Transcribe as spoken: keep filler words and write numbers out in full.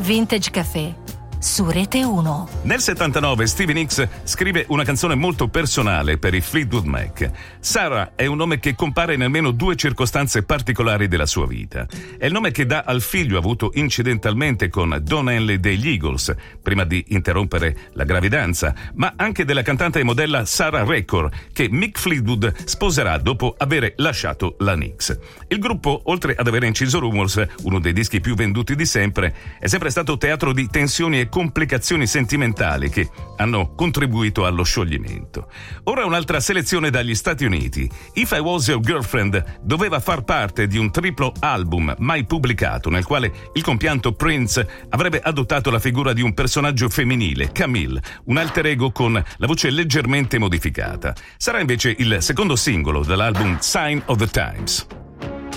Vintage Café su Rete uno. Nel settantanove Stevie Nicks scrive una canzone molto personale per i Fleetwood Mac. Sarah è un nome che compare in almeno due circostanze particolari della sua vita. È il nome che dà al figlio avuto incidentalmente con Don Henley degli Eagles, prima di interrompere la gravidanza, ma anche della cantante e modella Sarah Record, che Mick Fleetwood sposerà dopo aver lasciato la Nicks. Il gruppo, oltre ad aver inciso Rumors, uno dei dischi più venduti di sempre, è sempre stato teatro di tensioni e complicazioni sentimentali che hanno contribuito allo scioglimento. Ora un'altra selezione dagli Stati Uniti. If I Was Your Girlfriend doveva far parte di un triplo album mai pubblicato, nel quale il compianto Prince avrebbe adottato la figura di un personaggio femminile, Camille, un alter ego con la voce leggermente modificata. Sarà invece il secondo singolo dell'album Sign of the Times.